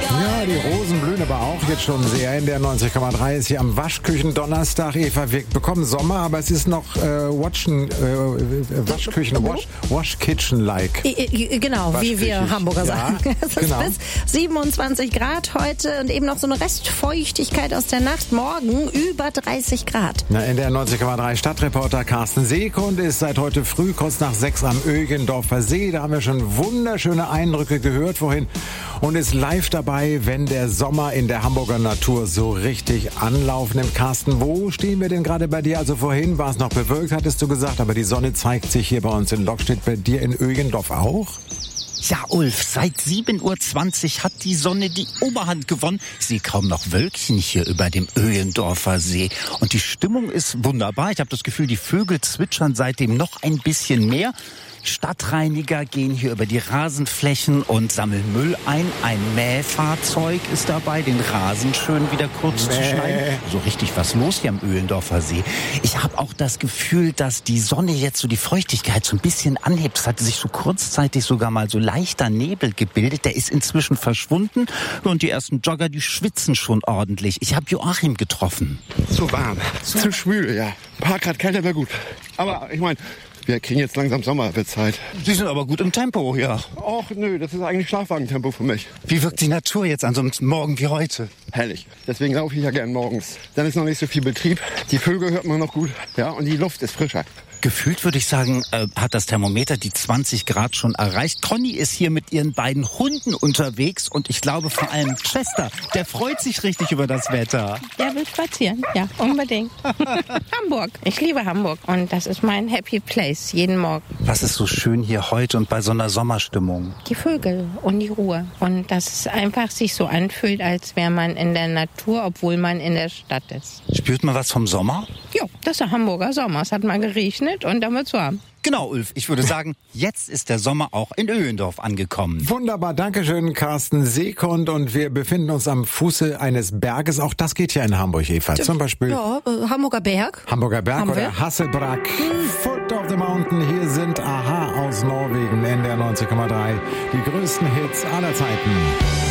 Ja, die Rosen blühen aber auch jetzt schon sehr. In der 90,3 ist hier am Waschküchen-Donnerstag. Eva, wir bekommen Sommer, aber es ist noch Wash-Kitchen-like. Genau, wie wir Hamburger sagen. Ja, Es ist genau. bis 27 Grad heute und eben noch so eine Restfeuchtigkeit aus der Nacht. Morgen über 30 Grad. Na, in der 90,3 Stadtreporter Carsten Seekund ist seit heute früh kurz nach 6 am Ögendorfer See. Da haben wir schon wunderschöne Eindrücke gehört vorhin und ist live dabei, wenn der Sommer in der Hamburger Natur so richtig Anlauf nimmt. Carsten, wo stehen wir denn gerade bei dir? Also vorhin war es noch bewölkt, hattest du gesagt, aber die Sonne zeigt sich hier bei uns in Lockstedt. Bei dir in Ögendorf auch? Ja, Ulf, seit 7:20 Uhr hat die Sonne die Oberhand gewonnen. Ich sehe kaum noch Wölkchen hier über dem Öhendorfer See. Und die Stimmung ist wunderbar. Ich habe das Gefühl, die Vögel zwitschern seitdem noch ein bisschen mehr. Stadtreiniger gehen hier über die Rasenflächen und sammeln Müll ein. Ein Mähfahrzeug ist dabei, den Rasen schön wieder kurz zu schneiden. So richtig was los hier am Öhendorfer See. Ich habe auch das Gefühl, dass die Sonne jetzt so die Feuchtigkeit so ein bisschen anhebt. Es hatte sich so kurzzeitig sogar mal so leichter Nebel gebildet. Der ist inzwischen verschwunden und die ersten Jogger, die schwitzen schon ordentlich. Ich habe Joachim getroffen. Zu warm, zu schwül, ja. Ein paar Grad kälter wäre gut. Aber ich meine, wir kriegen jetzt langsam Sommer, wird Zeit. Sie sind aber gut im Tempo, ja. Och nö, das ist eigentlich Schlafwagentempo für mich. Wie wirkt die Natur jetzt an so einem Morgen wie heute? Herrlich. Deswegen laufe ich ja gern morgens. Dann ist noch nicht so viel Betrieb. Die Vögel hört man noch gut. Ja, und die Luft ist frischer. Gefühlt würde ich sagen, hat das Thermometer die 20 Grad schon erreicht. Conny ist hier mit ihren beiden Hunden unterwegs und ich glaube vor allem Chester, der freut sich richtig über das Wetter. Der will spazieren, ja, unbedingt. Hamburg. Ich liebe Hamburg und das ist mein Happy Place jeden Morgen. Was ist so schön hier heute und bei so einer Sommerstimmung? Die Vögel und die Ruhe. Und dass es einfach sich so anfühlt, als wäre man in der Natur, obwohl man in der Stadt ist. Spürt man was vom Sommer? Ja, das ist der Hamburger Sommer. Es hat mal geregnet und dann wird's warm. Genau, Ulf. Ich würde sagen, jetzt ist der Sommer auch in Öhendorf angekommen. Wunderbar, dankeschön, Carsten Seekund. Und wir befinden uns am Fuße eines Berges. Auch das geht ja in Hamburg, Eva. Zum Beispiel Ja, Hamburger Berg. Hamburger Berg Haben oder wir? Hasselbrack. Foot of the Mountain. Hier sind Aha aus Norwegen in der 90,3. Die größten Hits aller Zeiten.